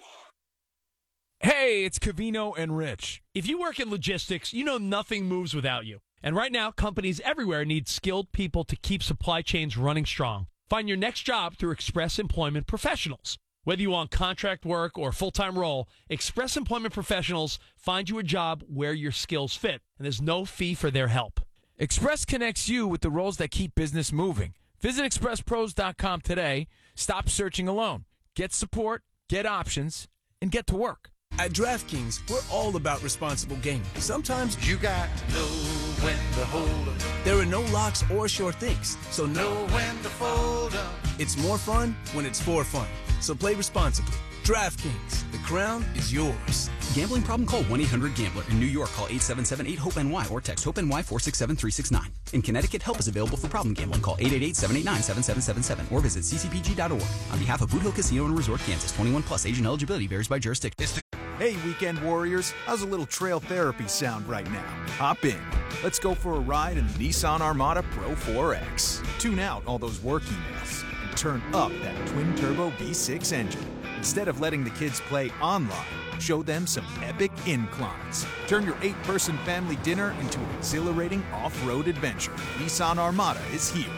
Hey, it's Covino and Rich. If you work in logistics, you know nothing moves without you. And right now, companies everywhere need skilled people to keep supply chains running strong. Find your next job through Express Employment Professionals. Whether you want contract work or full-time role, Express Employment Professionals find you a job where your skills fit, and there's no fee for their help. Express connects you with the roles that keep business moving. Visit express pros dot com today. Stop searching alone. Get support, get options, and get to work. At DraftKings, we're all about responsible gaming. Sometimes you got to know when to hold up. There are no locks or sure things, so know when to fold up. It's more fun when it's for fun. So play responsibly. DraftKings, the crown is yours. Gambling problem? Call one eight hundred gambler. In New York, call eight seven seven eight hope N Y or text HOPE-NY four six seven three six nine. In Connecticut, help is available for problem gambling. Call eight eight eight seven eight nine seven seven seven seven or visit c c p g dot org. On behalf of Boot Hill Casino and Resort, Kansas, twenty-one plus, age and eligibility varies by jurisdiction. Hey, weekend warriors, how's a little trail therapy sound right now? Hop in. Let's go for a ride in the Nissan Armada Pro four X. Tune out all those work emails and turn up that twin-turbo V six engine. Instead of letting the kids play online, show them some epic inclines. Turn your eight-person family dinner into an exhilarating off-road adventure. Nissan Armada is here.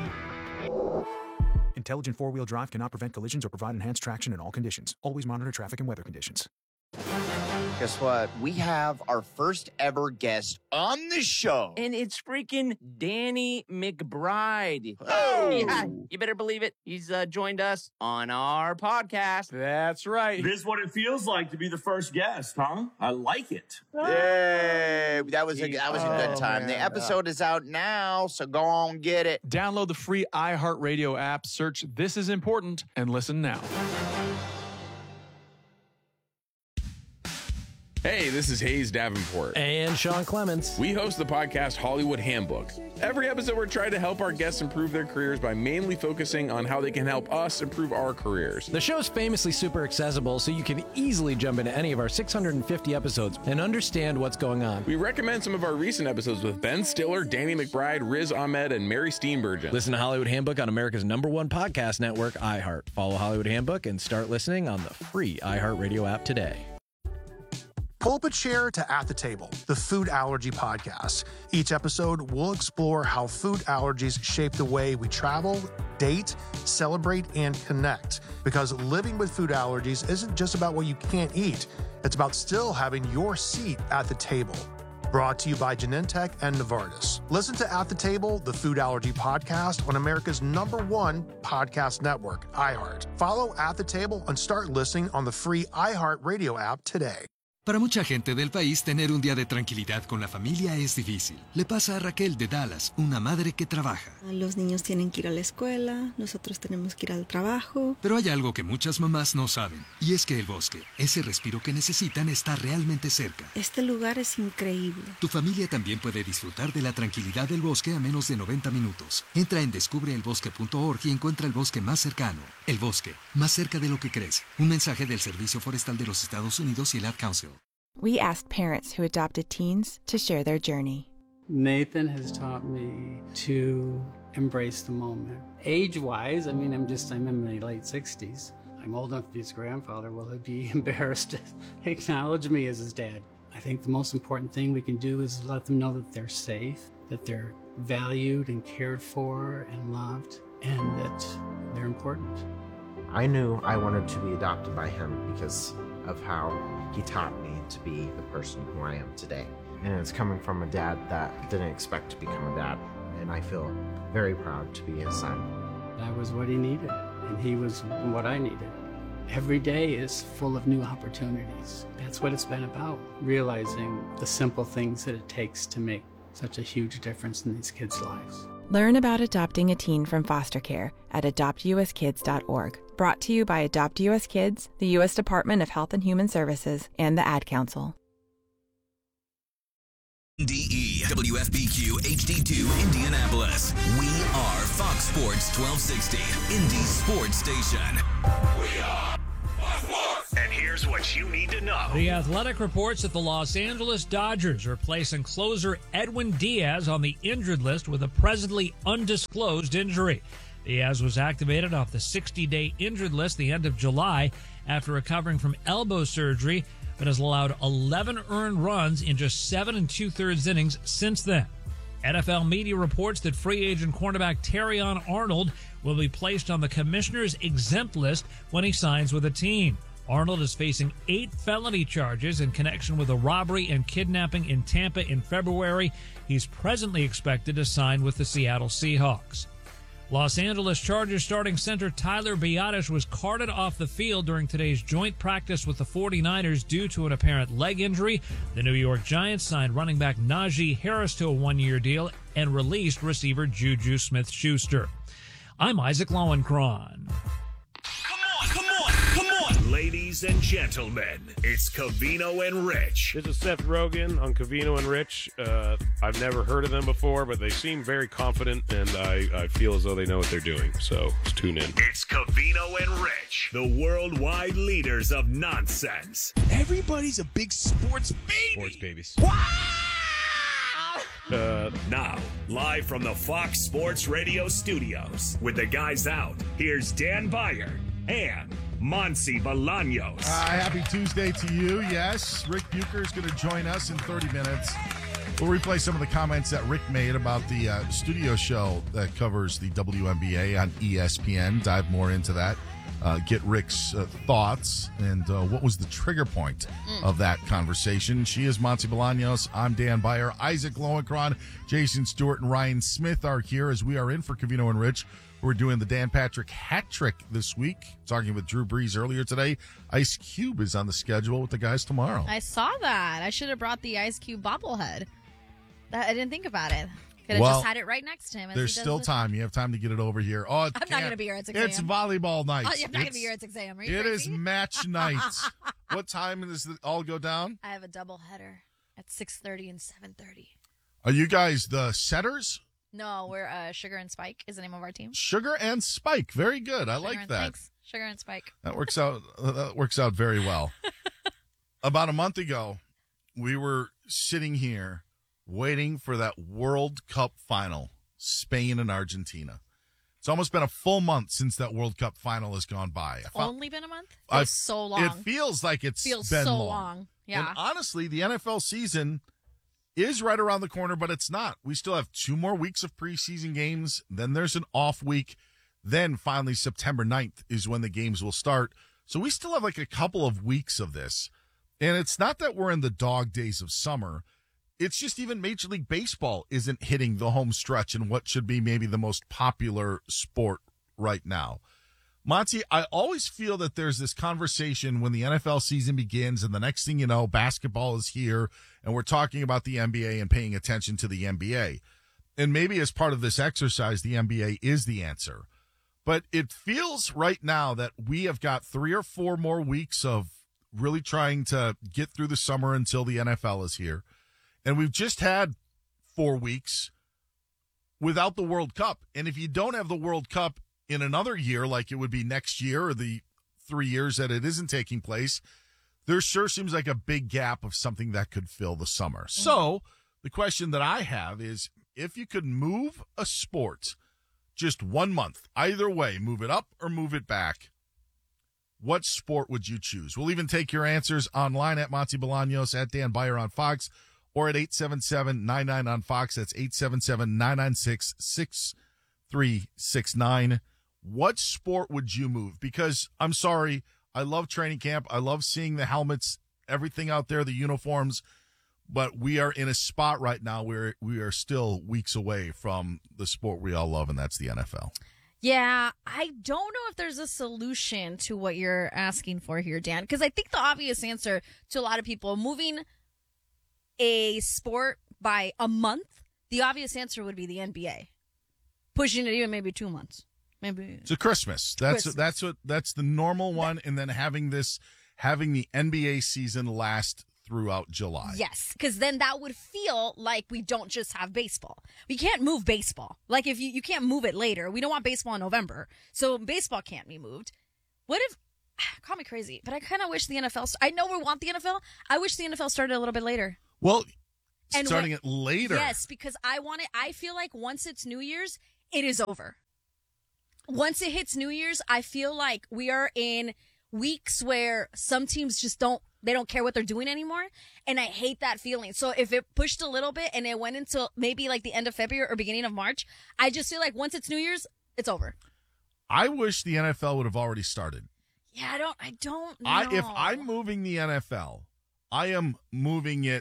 Intelligent four-wheel drive cannot prevent collisions or provide enhanced traction in all conditions. Always monitor traffic and weather conditions. Guess what? We have our first ever guest on the show. And it's freaking Danny McBride. Oh. Yeah, you better believe it. He's uh, joined us on our podcast. That's right. This is what it feels like to be the first guest, huh? I like it. Yay! That was a that was a good Oh, time. man. The episode is out now, so go on get it. Download the free iHeartRadio app, search This Is Important, and listen now. Hey, this is Hayes Davenport. And Sean Clements. We host the podcast Hollywood Handbook. Every episode, we're trying to help our guests improve their careers by mainly focusing on how they can help us improve our careers. The show's famously super accessible, so you can easily jump into any of our six hundred fifty episodes and understand what's going on. We recommend some of our recent episodes with Ben Stiller, Danny McBride, Riz Ahmed, and Mary Steenburgen. Listen to Hollywood Handbook on America's number one podcast network, iHeart. Follow Hollywood Handbook and start listening on the free iHeartRadio app today. Pull-up a chair to At the Table, the food allergy podcast. Each episode, we'll explore how food allergies shape the way we travel, date, celebrate, and connect. Because living with food allergies isn't just about what you can't eat. It's about still having your seat at the table. Brought to you by Genentech and Novartis. Listen to At the Table, the food allergy podcast on America's number one podcast network, iHeart. Follow At the Table and start listening on the free iHeart Radio app today. Para mucha gente del país, tener un día de tranquilidad con la familia es difícil. Le pasa a Raquel de Dallas, una madre que trabaja. Los niños tienen que ir a la escuela, nosotros tenemos que ir al trabajo. Pero hay algo que muchas mamás no saben, y es que el bosque, ese respiro que necesitan, está realmente cerca. Este lugar es increíble. Tu familia también puede disfrutar de la tranquilidad del bosque a menos de noventa minutos. Entra en descubre el bosque punto org y encuentra el bosque más cercano. El bosque, más cerca de lo que crees. Un mensaje del Servicio Forestal de los Estados Unidos y el Ad Council. We asked parents who adopted teens to share their journey. Nathan has taught me to embrace the moment. Age-wise, I mean, I'm just, I'm in my late sixties. I'm old enough to be his grandfather. Will he be embarrassed to acknowledge me as his dad? I think the most important thing we can do is let them know that they're safe, that they're valued and cared for and loved, and that they're important. I knew I wanted to be adopted by him because of how he taught me to be the person who I am today. And it's coming from a dad that didn't expect to become a dad. And I feel very proud to be his son. That was what he needed, and he was what I needed. Every day is full of new opportunities. That's what it's been about, realizing the simple things that it takes to make such a huge difference in these kids' lives. Learn about adopting a teen from foster care at adopt u s kids dot org. Brought to you by Adopt U S Kids, the U S Department of Health and Human Services, and the Ad Council. D E W F B Q H D two Indianapolis. We are Fox Sports twelve sixty, Indy Sports Station. We are Fox Sports. And here's what you need to know. The Athletic reports that the Los Angeles Dodgers are placing closer Edwin Diaz on the injured list with a presently undisclosed injury. Diaz was activated off the sixty-day injured list the end of July after recovering from elbow surgery, but has allowed eleven earned runs in just seven and two-thirds innings since then. N F L media reports that free agent cornerback Terrion Arnold will be placed on the commissioner's exempt list when he signs with a team. Arnold is facing eight felony charges in connection with a robbery and kidnapping in Tampa in February. He's presently expected to sign with the Seattle Seahawks. Los Angeles Chargers starting center Tyler Biadasz was carted off the field during today's joint practice with the forty-niners due to an apparent leg injury. The New York Giants signed running back Najee Harris to a one-year deal and released receiver Juju Smith-Schuster. I'm Isaac Lowenkron. Come on, come on. Ladies and gentlemen, it's Covino and Rich. This is Seth Rogen on Covino and Rich. Uh, I've never heard of them before, but they seem very confident, and I, I feel as though they know what they're doing. So let's tune in. It's Covino and Rich, the worldwide leaders of nonsense. Everybody's a big sports baby. Sports babies. Uh, now, live from the Fox Sports Radio studios, with the guys out, here's Dan Beyer and Monsi Bolaños. Uh, happy Tuesday to you. Yes, Rick Bucher is going to join us in thirty minutes. We'll replay some of the comments that Rick made about the uh, studio show that covers the W N B A on E S P N. Dive more into that. Uh, get Rick's uh, thoughts and uh, what was the trigger point mm. of that conversation. She is Monsi Bolaños. I'm Dan Beyer. Isaac Lowenkron, Jason Stewart, and Ryan Smith are here as we are in for Covino and Rich. We're doing the Dan Patrick hat trick this week. Talking with Drew Brees earlier today. Ice Cube is on the schedule with the guys tomorrow. I saw that. I should have brought the Ice Cube bobblehead. That, I didn't think about it. Could have well, just had it right next to him. As there's he does still the- time. You have time to get it over here. Oh, I'm not going to be here at six a.m. It's volleyball night. Oh, I'm not going to It's- be here at six a.m. Are you It crazy? is match night. What time does it all go down? I have a double header at six thirty and seven thirty. Are you guys the setters? No, we're uh, Sugar and Spike is the name of our team. Sugar and Spike. Very good. I Sugar like and- that. Thanks. Sugar and Spike. That works out. Uh, that works out very well. About a month ago, we were sitting here waiting for that World Cup final, Spain and Argentina. It's almost been a full month since that World Cup final has gone by. I found- Only been a month? I- Feels so long. It feels like it's Feels been so long. long. Yeah. And honestly, the N F L season is right around the corner, but it's not. We still have two more weeks of preseason games. Then there's an off week. Then finally September ninth is when the games will start. So we still have like a couple of weeks of this. And it's not that we're in the dog days of summer. It's just even Major League Baseball isn't hitting the home stretch in what should be maybe the most popular sport right now. Monty, I always feel that there's this conversation when the N F L season begins and the next thing you know, basketball is here and we're talking about the N B A and paying attention to the N B A. And maybe as part of this exercise, the N B A is the answer. But it feels right now that we have got three or four more weeks of really trying to get through the summer until the N F L is here. And we've just had four weeks without the World Cup. And if you don't have the World Cup in another year, like it would be next year or the three years that it isn't taking place, there sure seems like a big gap of something that could fill the summer. Mm-hmm. So the question that I have is, if you could move a sport just one month, either way, move it up or move it back, what sport would you choose? We'll even take your answers online at Monty Bolaños, at Dan Beyer on Fox, or at eight seven seven, nine nine on Fox. That's eight seven seven, nine nine six, six three six nine. What sport would you move? Because I'm sorry, I love training camp. I love seeing the helmets, everything out there, the uniforms. But we are in a spot right now where we are still weeks away from the sport we all love, and that's the N F L. Yeah, I don't know if there's a solution to what you're asking for here, Dan, because I think the obvious answer to a lot of people moving a sport by a month, the obvious answer would be the N B A. Pushing it even maybe two months. Maybe It's a Christmas. That's Christmas. that's what that's the normal one, and then having this having the N B A season last throughout July. Yes, because then that would feel like we don't just have baseball. We can't move baseball. Like if you, you can't move it later. We don't want baseball in November. So baseball can't be moved. What if call me crazy, but I kind of wish the N F L. I know we want the N F L. I wish the N F L started a little bit later. Well, And starting when- it later. Yes, because I want it. I feel like once it's New Year's, it is over. Once it hits New Year's, I feel like we are in weeks where some teams just don't, they don't care what they're doing anymore. And I hate that feeling. So if it pushed a little bit and it went until maybe like the end of February or beginning of March, I just feel like once it's New Year's, it's over. I wish the N F L would have already started. Yeah, I don't, I don't know. I, if I'm moving the N F L, I am moving it,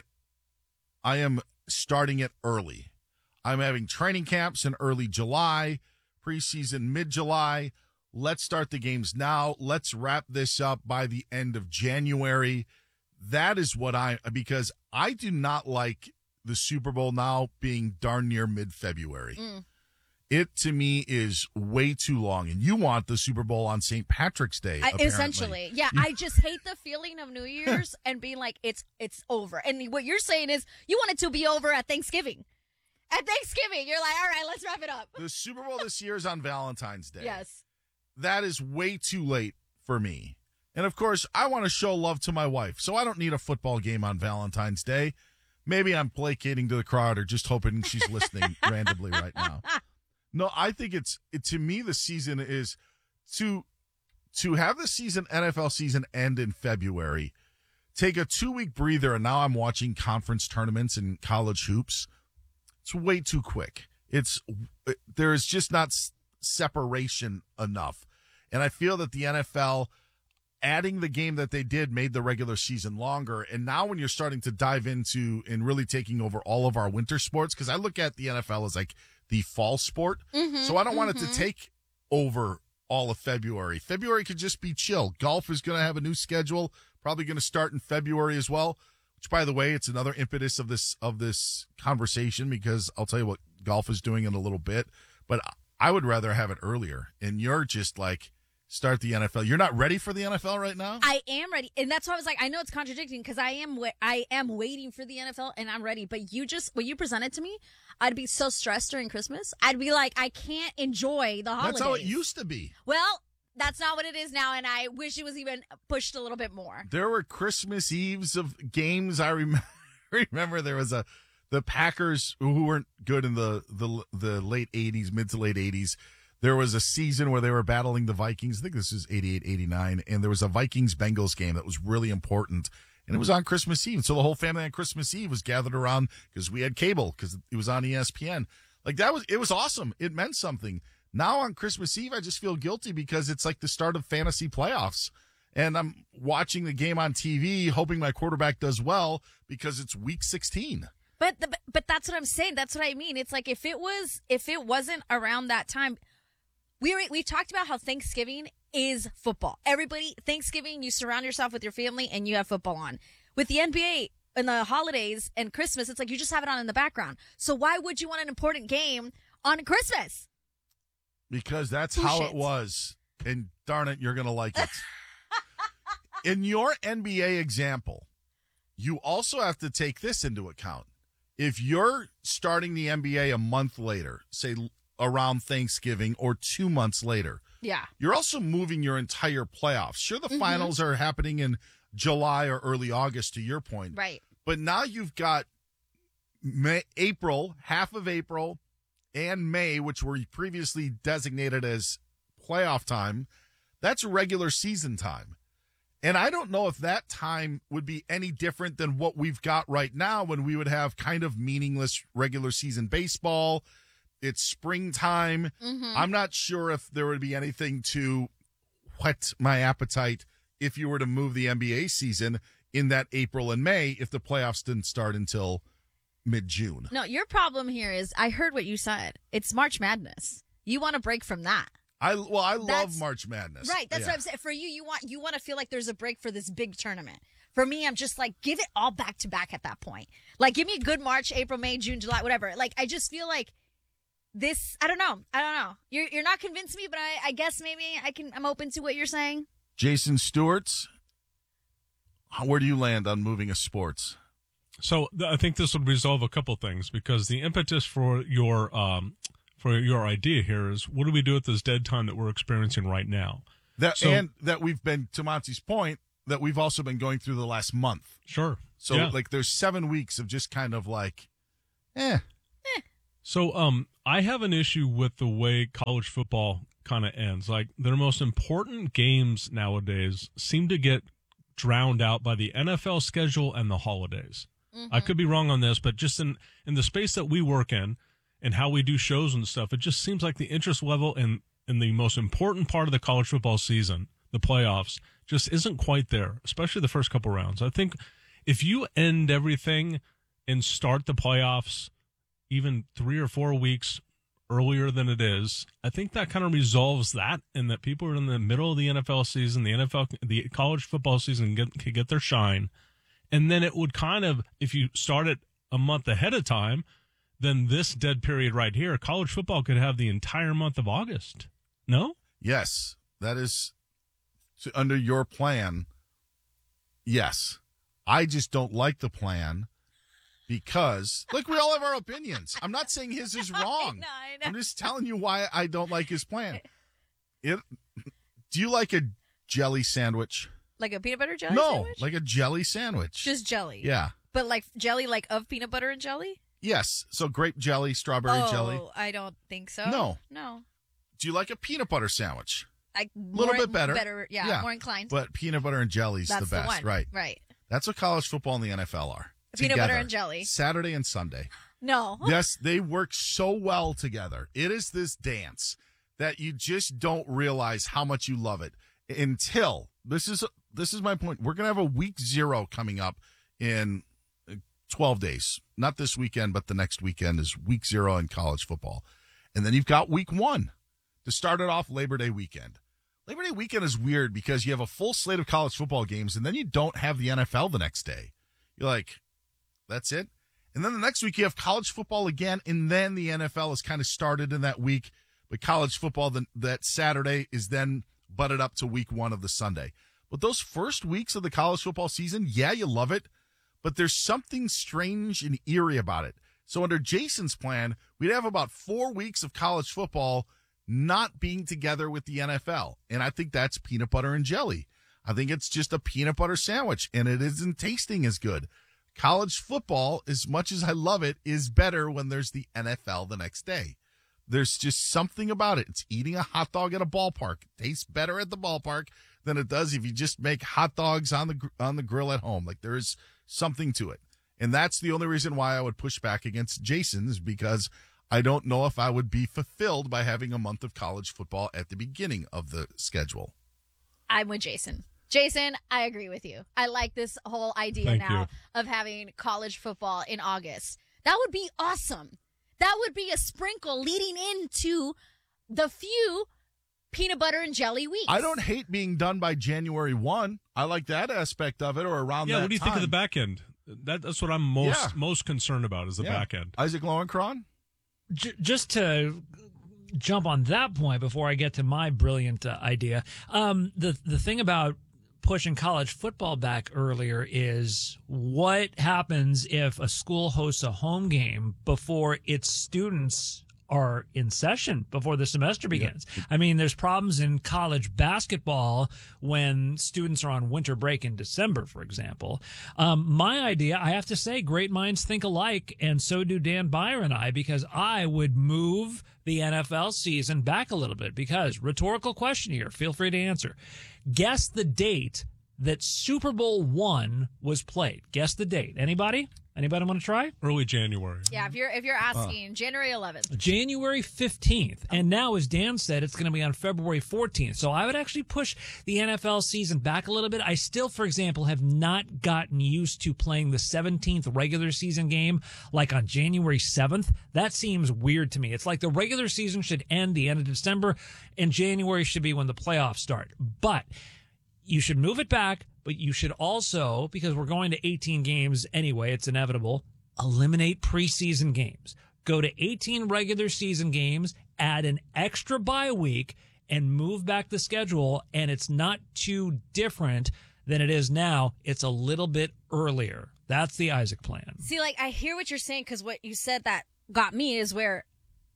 I am starting it early. I'm having training camps in early July, preseason mid-July. Let's start the games now. Let's wrap this up by the end of January. That is what I, because I do not like the Super Bowl now being darn near mid-February. Mm. It, to me, is way too long. And you want the Super Bowl on Saint Patrick's Day, I, apparently. essentially. Yeah, I just hate the feeling of New Year's and being like, it's it's over. And what you're saying is you want it to be over at Thanksgiving. At Thanksgiving, you're like, all right, let's wrap it up. The Super Bowl this year is on Valentine's Day. Yes. That is way too late for me. And, of course, I want to show love to my wife, so I don't need a football game on Valentine's Day. Maybe I'm placating to the crowd or just hoping she's listening randomly right now. No, I think it's it, to me the season is to to have the season N F L season end in February, take a two week breather, and now I'm watching conference tournaments and college hoops. It's way too quick. It's there is just not s- separation enough, and I feel that the N F L adding the game that they did made the regular season longer. And now when you're starting to dive into and really taking over all of our winter sports, because I look at the N F L as like the fall sport. Mm-hmm, so I don't want mm-hmm. it to take over all of February. February could just be chill. Golf is going to have a new schedule, probably going to start in February as well, which, by the way, it's another impetus of this of this conversation, because I'll tell you what golf is doing in a little bit, but I would rather have it earlier. And you're just like, start the N F L. You're not ready for the N F L right now? I am ready. And that's why I was like, I know it's contradicting because I am wa- I am waiting for the N F L and I'm ready. But you just, when you presented to me, I'd be so stressed during Christmas. I'd be like, I can't enjoy the holidays. That's how it used to be. Well, that's not what it is now. And I wish it was even pushed a little bit more. There were Christmas Eves of games. I remember, remember there was a, the Packers who weren't good in the, the, the late eighties, mid to late eighties. There was a season where they were battling the Vikings. I think this is eighty-eight, eighty-nine. And there was a Vikings-Bengals game that was really important. And it was on Christmas Eve. So the whole family on Christmas Eve was gathered around because we had cable because it was on E S P N. Like that was, it was awesome. It meant something. Now on Christmas Eve, I just feel guilty because it's like the start of fantasy playoffs. And I'm watching the game on T V, hoping my quarterback does well because it's week sixteen. But, the, but that's what I'm saying. That's what I mean. It's like if it was, if it wasn't around that time, We were, we talked about how Thanksgiving is football. Everybody, Thanksgiving, you surround yourself with your family and you have football on. With the N B A and the holidays and Christmas, it's like you just have it on in the background. So why would you want an important game on Christmas? Because that's Bullshit. how it was. And darn it, you're going to like it. In your N B A example, you also have to take this into account. If you're starting the N B A a month later, say around Thanksgiving or two months later, Yeah. you're also moving your entire playoffs. Sure, the Mhm. finals are happening in July or early August, to your point. Right. But now you've got May, April, half of April, and May, which were previously designated as playoff time. That's regular season time. And I don't know if that time would be any different than what we've got right now when we would have kind of meaningless regular season baseball. It's springtime. Mhm. I'm not sure if there would be anything to whet my appetite if you were to move the N B A season in that April and May if the playoffs didn't start until mid-June. No, your problem here is I heard what you said. It's March Madness. You want to break from that. I well, I That's- love March Madness. Right. That's Yeah. what I'm saying. For you, you want you want to feel like there's a break for this big tournament. For me, I'm just like, give it all back to back at that point. Like, give me a good March, April, May, June, July, whatever. Like, I just feel like this, I don't know. I don't know. You're you're not convincing me, but I, I guess maybe I can, I'm open to what you're saying. Jason Stewart's, where do you land on moving a sports? So th- I think this would resolve a couple things because the impetus for your um, for your idea here is what do we do with this dead time that we're experiencing right now? That So- and that we've been, to Monty's point, that we've also been going through the last month. Sure. So Yeah. like there's seven weeks of just kind of like, eh. So um, I have an issue with the way college football kind of ends. Like their most important games nowadays seem to get drowned out by the N F L schedule and the holidays. Mm-hmm. I could be wrong on this, but just in, in the space that we work in and how we do shows and stuff, it just seems like the interest level in, in the most important part of the college football season, the playoffs, just isn't quite there, especially the first couple rounds. I think if you end everything and start the playoffs even three or four weeks earlier than it is, I think that kind of resolves that, and that people are in the middle of the N F L season, the N F L, the college football season get, can get their shine. And then it would kind of, if you start it a month ahead of time, then this dead period right here, college football could have the entire month of August. No? Yes, that is so under your plan. Yes. I just don't like the plan because, like, we all have our opinions. I'm not saying his is wrong. I know, I know. I'm just telling you why I don't like his plan. It, do you like a jelly sandwich? Like a peanut butter jelly no, sandwich? like a jelly sandwich. Just jelly. Yeah. But like jelly like of peanut butter and jelly? Yes. So grape jelly, strawberry oh, jelly. I don't think so. No. No. Do you like a peanut butter sandwich? A A little bit better. Better, yeah, more inclined. But peanut butter and jelly is That's the best, one. right? Right. That's what college football and the N F L are. Peanut butter Together. and jelly. Saturday and Sunday. No. Yes, they work so well together. It is this dance that you just don't realize how much you love it until this is this is my point. We're gonna have a week zero coming up in twelve days. Not this weekend, but the next weekend is week zero in college football, and then you've got week one to start it off. Labor Day weekend. Labor Day weekend is weird because you have a full slate of college football games, and then you don't have the N F L the next day. You're like, that's it? And then the next week you have college football again, and then the N F L is kind of started in that week. But college football the, that Saturday is then butted up to week one of the Sunday. But those first weeks of the college football season, yeah, you love it, but there's something strange and eerie about it. So under Jason's plan, we'd have about four weeks of college football not being together with the N F L. And I think that's peanut butter and jelly. I think it's just a peanut butter sandwich, and it isn't tasting as good. College football, as much as I love it, is better when there's the N F L the next day. There's just something about it. It's eating a hot dog at a ballpark. It tastes better at the ballpark than it does if you just make hot dogs on the on the grill at home. Like, there is something to it. And that's the only reason why I would push back against Jason, is because I don't know if I would be fulfilled by having a month of college football at the beginning of the schedule. I'm with Jason. Jason, I agree with you. I like this whole idea Thank now you. of having college football in August. That would be awesome. That would be a sprinkle leading into the few peanut butter and jelly weeks. I don't hate being done by January first. I like that aspect of it, or around Yeah, that what do you time. think of the back end? That, that's what I'm most Yeah. most concerned about, is the Yeah. back end. Isaac Lowenkron? J- just to jump on that point before I get to my brilliant uh, idea, um, the the thing about pushing college football back earlier is what happens if a school hosts a home game before its students are in session, before the semester begins. Yeah. I mean, there's problems in college basketball when students are on winter break in December, for example. Um, my idea, I have to say, great minds think alike, and so do Dan Byer and I, because I would move the N F L season back a little bit. Because, rhetorical question here, feel free to answer. Guess the date that Super Bowl one was played. Guess the date. Anybody? Anybody want to try? Early January. Yeah, if you're if you're asking, uh, January eleventh. January fifteenth. And now, as Dan said, it's going to be on February fourteenth. So I would actually push the N F L season back a little bit. I still, for example, have not gotten used to playing the seventeenth regular season game like on January seventh. That seems weird to me. It's like the regular season should end the end of December, and January should be when the playoffs start. But you should move it back, but you should also, because we're going to eighteen games anyway, it's inevitable, eliminate preseason games. Go to eighteen regular season games, add an extra bye week, and move back the schedule, and it's not too different than it is now. It's a little bit earlier. That's the Isaac plan. See, like, I hear what you're saying, because what you said that got me is where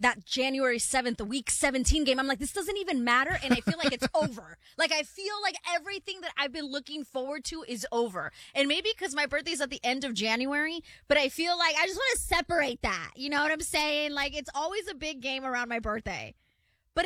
that January seventh, the week seventeen game. I'm like, this doesn't even matter. And I feel like it's over. Like, I feel like everything that I've been looking forward to is over. And maybe because my birthday's at the end of January, but I feel like I just want to separate that. You know what I'm saying? Like, it's always a big game around my birthday.